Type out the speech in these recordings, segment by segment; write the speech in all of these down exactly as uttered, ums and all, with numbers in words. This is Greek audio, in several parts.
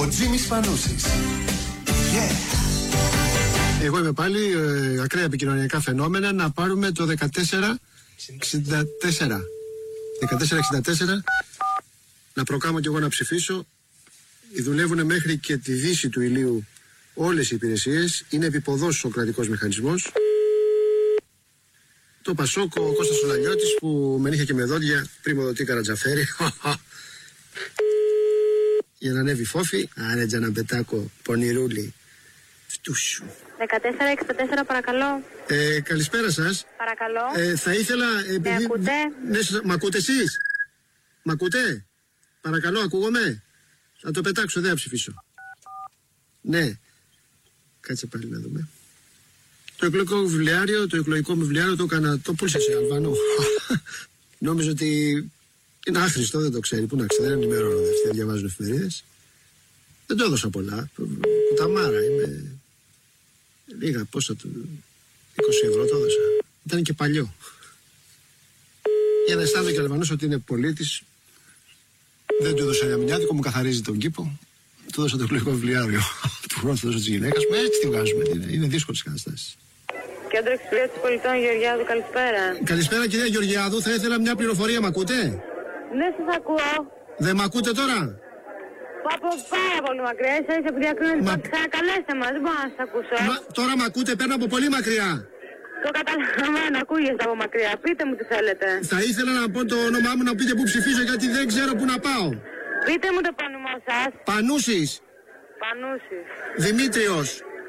Ο Τζίμις Πανούσης. Yeah. Εγώ είμαι πάλι ε, ακραία επικοινωνιακά φαινόμενα. Να πάρουμε το δεκατέσσερα εξήντα τέσσερα. δεκατέσσερα εξήντα τέσσερα. Να προκάμω κι εγώ να ψηφίσω. Δουλεύουν μέχρι και τη δύση του ηλίου όλες οι υπηρεσίες. Είναι επιποδός ο κρατικός μηχανισμός. Το Πασόκο, ο Κώστας Σουλανιώτης που με νύχια και με δόντια πριμοδοτή Καρατζαφέρη. Για να ανέβει φόφη. Άρε Τζαναμπετάκο, πονηρούλη. Φτούσου. δεκατέσσερα εξήντα τέσσερα παρακαλώ. Ε, καλησπέρα σας. Παρακαλώ. Ε, θα ήθελα... Επειδή... Με ακούτε? Ναι, μ' ακούτε εσείς? Μ' ακούτε? Παρακαλώ, ακούγομαι? Θα το πετάξω, δεν θα ψηφίσω. Ναι. Κάτσε πάλι να δούμε. Το εκλογικό βιβλιάριο, το εκλογικό μου βιβλιάριο το έκανα, το πούλησα σε Αλβανό. Νόμιζα ότι είναι άχρηστο, δεν το ξέρει. Πού να ξέρει, δεν ενημερώνω δεν διαβάζουν εφημερίδες. Δεν το έδωσα πολλά. Κουταμάρα, είμαι... Λίγα, πόσα του... είκοσι ευρώ το έδωσα. Ήταν και παλιό. Για να αισθάνομαι και ο Αλβανός ότι είναι πολίτης. Δεν του έδωσα λιαμινιάτικο, μου καθαρίζει τον κήπο. Του έδωσα το εκλογικό βιβλιάριο. Του χρόνου του έδωσα τη γυναίκα μου. Έτσι τη βγάζουμε. Είναι δύσκολες καταστάσεις. Κέντρο Εξυπηρέτησης Πολιτών Γεωργιάδου, καλησπέρα. Καλησπέρα κυρία Γεωργιάδου, θα ήθελα μια πληροφορία, μ' ακούτε? Ναι, σας ακούω. Δεν μ' ακούτε τώρα? Από πάρα πολύ μακριά, εσείς επειδή ακρούνε, Μα... ξανακαλέστε μας, δεν μπορώ να σας ακούσω. Μα, τώρα μ' ακούτε, παίρνω από πολύ μακριά. Το καταλαβαίνω, ακούγεστε από μακριά, πείτε μου τι θέλετε. Θα ήθελα να πω το όνομά μου, να πείτε που ψηφίζω, γιατί δεν ξέρω που να πάω. Πείτε μου το όνομα σας. Πανούσης. Πανούσης. Δημήτριος.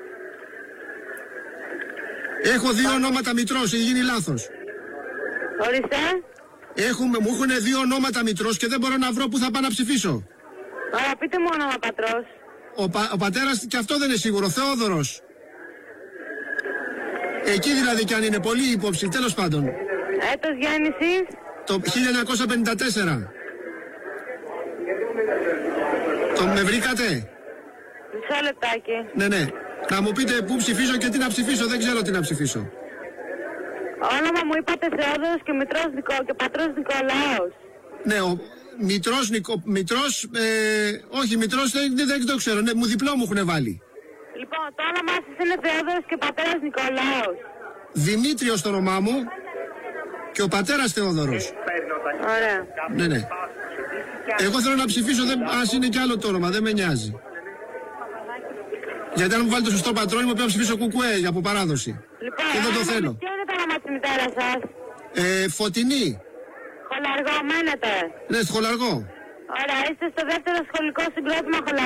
Έχω δύο ονόματα μητρός, έχει γίνει λάθος. Ορίστε. Έχουμε, μου έχουν δύο ονόματα μητρός και δεν μπορώ να βρω που θα πάω να ψηφίσω. Άρα πείτε μου όνομα πατρός. Ο, πα, ο πατέρας και αυτό δεν είναι σίγουρο, Θεόδωρος. Εκεί δηλαδή κι αν είναι πολύ υπόψη, τέλος πάντων. Έτος γέννησης. Το χίλια εννιακόσια πενήντα τέσσερα. Το με βρήκατε? Μισό λεπτάκι. Ναι, ναι. Να μου πείτε πού ψηφίζω και τι να ψηφίσω, δεν ξέρω τι να ψηφίσω. Όνομα μου είπατε Θεόδωρος και μητρός Νικο... και πατρός Νικολάος. Ναι, ο μητρός, Νικο... μητρός, ε... όχι μητρός δεν, δεν, δεν το ξέρω, ναι, μου διπλό μου έχουν βάλει. Λοιπόν, το όνομά σας είναι Θεόδωρος και πατέρας Νικολάος. Δημήτριος το όνομά μου και ο πατέρας Θεόδωρος. Ωραία. Ναι, ναι. Εγώ θέλω να ψηφίσω, δεν... ας είναι κι άλλο το όνομα, δεν με νοιάζει. Γιατί αν μου βάλει το σωστό πατρόνιμο πρέπει να ψηφίσω κουκουέ από παράδοση. Λοιπόν, και δεν το θέλω. Ποιο είναι το όνομα της μητέρας σας? Ε, Φωτεινή. Χολαργό μένετε? Ναι, στο Χολαργό. Ωραία, είστε στο δεύτερο σχολικό συγκρότημα Χολαργό.